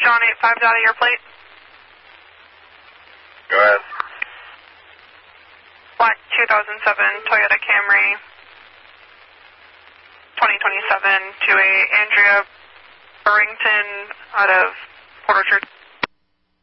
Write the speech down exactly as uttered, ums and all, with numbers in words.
John eight five data your plate. Go ahead. Black two thousand seven Toyota Camry, twenty twenty-seven to a Andrea Burrington out of Port Orchard.